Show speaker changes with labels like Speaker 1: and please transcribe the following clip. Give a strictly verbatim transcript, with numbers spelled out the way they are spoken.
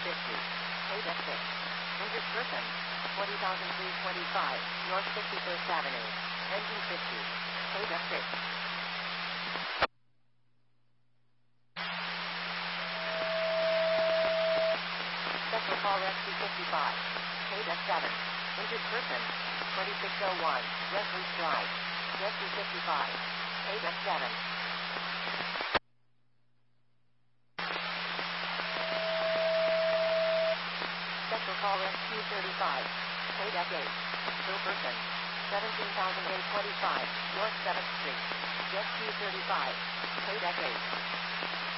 Speaker 1: fifty. Paid at six. Injured person. twenty thousand three hundred twenty-five. North fifty-first Avenue. Engine fifty. Paid at six. Special call rescue fifty-five. Paid at seven. Injured person. twenty-six oh one. Wesley Drive. Rescue fifty-five. Paid at seven. Special call rescue thirty-five. Paid at eight. Still person. seventeen thousand eight hundred twenty-five. North seventh Street. Rescue thirty-five. Paid at eight.